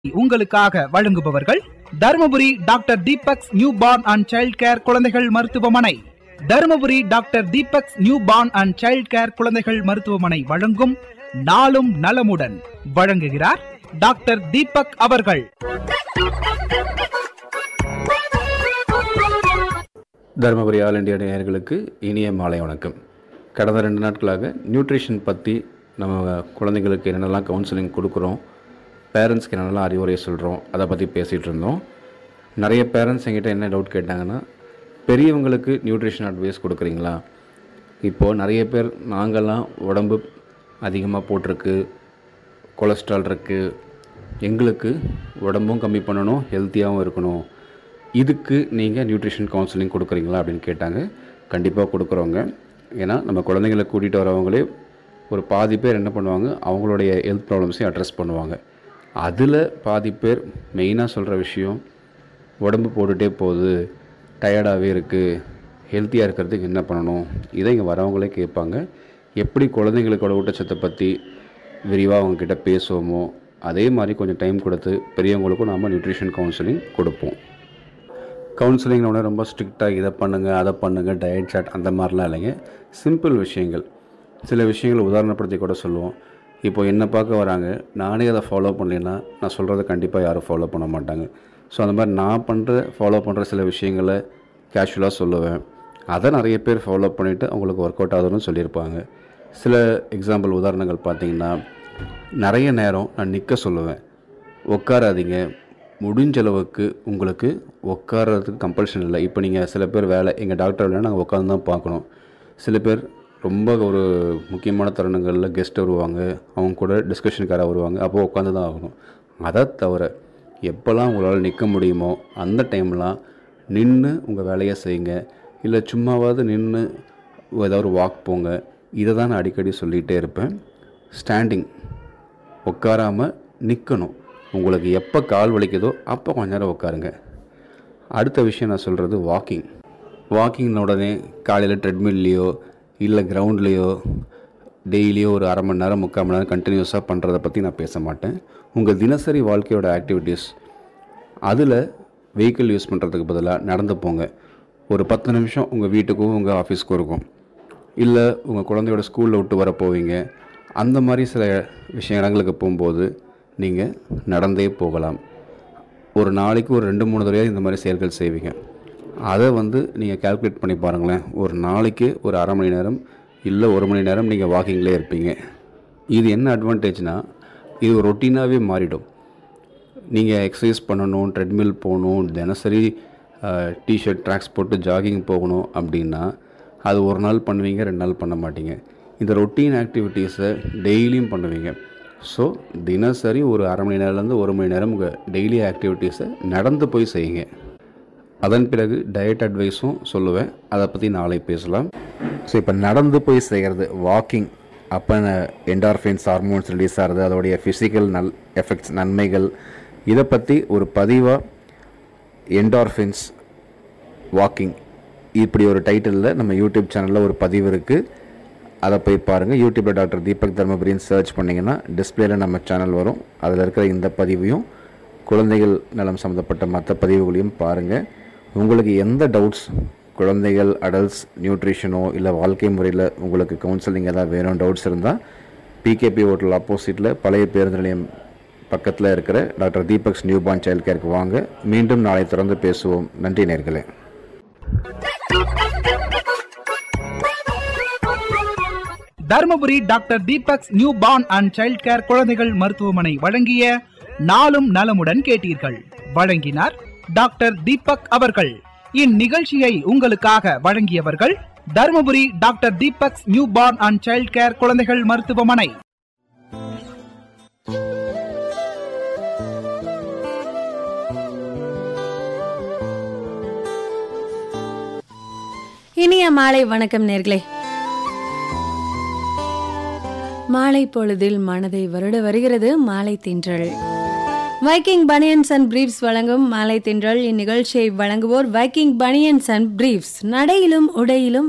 உங்களுக்காக வழங்குபவர்கள் Dharmapuri doctor Deepak's new born and child care குழந்தைகள் மருத்துவமனை. Dharmapuri doctor Deepak's new born and child care குழந்தைகள் மருத்துவமனை வழங்கும் நாளும் நலமுடன். வழங்குகிறார் டாக்டர் தீபக் அவர்கள். தர்மபுரி ஆல் இண்டியா நேயர்களுக்கு இனிய மாலை வணக்கம். கடந்த 2 நாட்களாக நியூட்ரிஷன் பற்றி நம்ம குழந்தைங்களுக்கு என்னென்னலாம் கவுன்சிலிங் கொடுக்குறோம், பேரண்ட்ஸ்க்கு என்னென்னலாம் அறிவுரை சொல்கிறோம், அதை பற்றி பேசிகிட்டு இருந்தோம். நிறைய பேரண்ட்ஸ் எங்கிட்ட என்ன டவுட் கேட்டாங்கன்னா, பெரியவங்களுக்கு நியூட்ரிஷன் அட்வைஸ் கொடுக்குறீங்களா? இப்போது நிறைய பேர் நாங்கள்லாம் உடம்பு அதிகமாக போட்டிருக்கு, கொலஸ்ட்ரால் இருக்குது, எங்களுக்கு உடம்பும் கம்மி பண்ணணும், ஹெல்த்தியாகவும் இருக்கணும், இதுக்கு நீங்கள் நியூட்ரிஷன் கவுன்சிலிங் கொடுக்குறீங்களா அப்படின்னு கேட்டாங்க. கண்டிப்பாக கொடுக்குறோங்க. ஏன்னா நம்ம குழந்தைங்களை கூட்டிகிட்டு வரவங்களே ஒரு பாதி பேர் என்ன பண்ணுவாங்க, அவங்களுடைய ஹெல்த் ப்ராப்ளம்ஸையும் அட்ரஸ் பண்ணுவாங்க. அதில் பாதி பேர் மெயினாக சொல்கிற விஷயம், உடம்பு போட்டுகிட்டே போகுது, டயர்டாகவே இருக்குது, ஹெல்த்தியாக இருக்கிறதுக்கு என்ன பண்ணணும், இதை இங்கே வரவங்களே கேட்பாங்க. எப்படி குழந்தைங்களுக்கோட ஊட்டச்சத்தை பற்றி விரிவாக அவங்கக்கிட்ட பேசுவோமோ அதே மாதிரி கொஞ்சம் டைம் கொடுத்து பெரியவங்களுக்கும் நாம் நியூட்ரிஷன் கவுன்சிலிங் கொடுப்போம். கவுன்சிலிங்னோட ரொம்ப ஸ்ட்ரிக்டாக இதை பண்ணுங்கள் அதை பண்ணுங்கள் டயட் சார்ட் அந்த மாதிரிலாம் இல்லைங்க. சிம்பிள் விஷயங்கள், சில விஷயங்களை உதாரணப்படுத்தி கூட சொல்லுவோம். இப்போ என்னை பார்க்க வராங்க, நானே அதை ஃபாலோ பண்ணலைன்னா நான் சொல்கிறத கண்டிப்பாக யாரும் ஃபாலோ பண்ண மாட்டாங்க. ஸோ அந்த மாதிரி நான் ஃபாலோ பண்ணுற சில விஷயங்களை கேஷுவலாக சொல்லுவேன். அதை நிறைய பேர் ஃபாலோ பண்ணிவிட்டு அவங்களுக்கு ஒர்க் அவுட் ஆகுதுன்னு சொல்லியிருப்பாங்க. சில எக்ஸாம்பிள் உதாரணங்கள் பார்த்திங்கன்னா, நிறைய நேரம் நான் நிற்க சொல்லுவேன். உட்காராதீங்க, முடிஞ்ச அளவுக்கு உங்களுக்கு உட்காரதுக்கு கம்பல்ஷன் இல்லை. இப்போ நீங்கள் சில பேர் வேலை, எங்கள் டாக்டர் வேலை நாங்கள் உட்காந்து தான் பார்க்கணும். சில பேர் ரொம்ப ஒரு முக்கியமான தருணங்களில் கெஸ்ட் வருவாங்க, அவங்க கூட டிஸ்கஷனுக்காக வருவாங்க, அப்போது உட்காந்து தான் ஆகணும். அதை தவிர எப்போல்லாம் உங்களால் நிற்க முடியுமோ அந்த டைம்லாம் நின்று உங்கள் வேலையை செய்யுங்க. இல்லை சும்மாவாவது நின்று ஏதாவது ஒரு வாக் போங்க. இதை தான் நான் அடிக்கடி சொல்லிகிட்டே இருப்பேன். ஸ்டாண்டிங், உட்காராமல் நிற்கணும். உங்களுக்கு எப்போ கால் வலிக்குதோ அப்போ கொஞ்ச நேரம் உட்காருங்க. அடுத்த விஷயம் நான் சொல்கிறது வாக்கிங் உடனே காலையில் ட்ரெட்மில்லையோ இல்லை கிரவுண்ட்லேயோ டெய்லியோ ஒரு அரை மணி நேரம் 3/4 மணி நேரம் கண்டினியூஸாக பண்ணுறதை பற்றி நான் பேச மாட்டேன். உங்கள் தினசரி வாழ்க்கையோட ஆக்டிவிட்டீஸ், அதில் வெஹிக்கிள் யூஸ் பண்ணுறதுக்கு பதிலாக நடந்து போங்க. ஒரு 10 நிமிஷம் உங்கள் வீட்டுக்கும் உங்கள் ஆஃபீஸ்க்கும் இருக்கும். இல்லை உங்கள் குழந்தையோட ஸ்கூலில் விட்டு வர போவீங்க, அந்த மாதிரி சில இடங்களுக்கு போகும்போது நீங்கள் நடந்தே போகலாம். ஒரு நாளைக்கு ஒரு 2-3 தடவை இந்த மாதிரி செயல்கள் செய்வீங்க. அதை நீங்கள் கால்குலேட் பண்ணி பாருங்களேன். ஒரு நாளைக்கு ஒரு அரை மணி நேரம் இல்லை 1 மணி நேரம் நீங்கள் வாக்கிங்லேயே இருப்பீங்க. இது என்ன அட்வான்டேஜ்னால், இது ஒரு ரொட்டீனாகவே மாறிடும். நீங்கள் எக்ஸசைஸ் பண்ணணும், ட்ரெட்மில் போகணும், தினசரி டிஷர்ட் ட்ராக்ஸ் போட்டு ஜாகிங் போகணும் அப்படின்னா அது ஒரு நாள் பண்ணுவீங்க, 2 நாள் பண்ண மாட்டீங்க. இந்த ரொட்டீன் ஆக்டிவிட்டீஸை டெய்லியும் பண்ணுவீங்க. ஸோ தினசரி ஒரு அரை மணி நேரம்லேருந்து 1 மணி நேரம் உங்கள் டெய்லி ஆக்டிவிட்டீஸை நடந்து போய் செய்யுங்க. அதன் பிறகு டயட் அட்வைஸும் சொல்லுவேன், அதை பற்றி நாளை பேசலாம். ஸோ இப்போ நடந்து போய் செய்கிறது வாக்கிங், அப்போ என்டார்ஃபின்ஸ் ஹார்மோன்ஸ் ரிலீஸ் ஆகிறது, அதோடைய ஃபிசிக்கல் எஃபெக்ட்ஸ் நன்மைகள், இதை பற்றி ஒரு பதிவாக என்டார்ஃபின்ஸ் வாக்கிங் இப்படி ஒரு டைட்டிலில் நம்ம யூடியூப் சேனலில் ஒரு பதிவு இருக்குது. அதை போய் பாருங்கள். யூடியூப்பில் டாக்டர் தீபக் தர்மபுரின்னு சர்ச் பண்ணிங்கன்னா டிஸ்பிளேயில் நம்ம சேனல் வரும். அதில் இருக்கிற இந்த பதிவையும் குழந்தைகள் நலம் சம்மந்தப்பட்ட மற்ற பதிவுகளையும் பாருங்கள். உங்களுக்கு எந்த டவுட்ஸ், குழந்தைகள் அடல்ட்ஸ் நியூட்ரிஷனோ இல்லை வாழ்க்கை முறையில் உங்களுக்கு கவுன்சிலிங் ஏதாவது வேணும் டவுட்ஸ் இருந்தால் பிகேபி ஹோட்டல் ஆப்போசிட்டில் பழைய பேருந்து நிலையம் பக்கத்தில் இருக்கிற doctor Deepak's new born child கேருக்கு வாங்க. மீண்டும் நாளை தொடர்ந்து பேசுவோம். நன்றி நேயர்களே. Dharmapuri doctor Deepak's new born and child care குழந்தைகள் மருத்துவமனை வழங்கிய நாளும் நலமுடன் கேட்டீர்கள். வழங்கினார் டாக்டர் தீபக் அவர்கள். இந்நிகழ்ச்சியை உங்களுக்காக வழங்கியவர்கள் Dharmapuri doctor Deepak's new born and child care குழந்தைகள் மருத்துவமனை. இனிய மாலை வணக்கம் நேர்களே. மாலை பொழுதில் மனதை வருட வருகிறது மாலை தென்றல். வைக்கிங் பனியன்ஸ் அண்ட் பிரீஃப்ஸ் வழங்கும் மாலை தென்றல். இந்நிகழ்ச்சியை வழங்குவோர் வைக்கிங் பனியன்ஸ் அண்ட் பிரீஃப்ஸ். நடையிலும் உடையிலும்